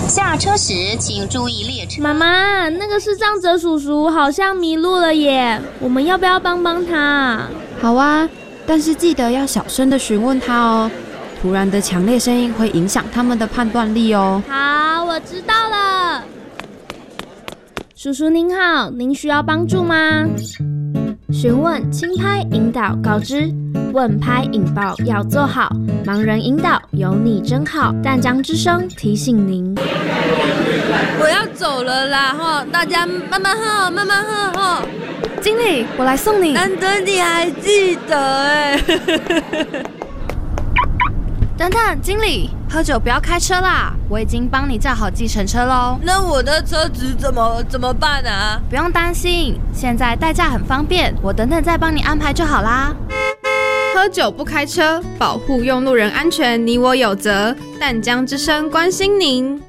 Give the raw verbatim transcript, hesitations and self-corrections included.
下车时请注意列车。 妈妈，那个视障者叔叔好像迷路了耶，我们要不要帮帮他？ 好啊，但是记得要小声的询问他哦，突然的强烈声音会影响他们的判断力哦。 好，我知道了。叔叔您好，您需要帮助吗？询问、轻拍、引导、告知，问拍引爆要做好，盲人引导有你真好。淡江之声提醒您。 我要走了啦哈，大家慢慢喝，慢慢喝哈。 经理，我来送你。 难得你还记得哎。 等等，经理，喝酒不要开车啦！我已经帮你叫好计程车喽。 那我的车子怎么怎么办啊？ 不用担心，现在代驾很方便，我等等再帮你安排就好啦。 喝酒不开车，保护用路人安全，你我有责。淡江之声关心您。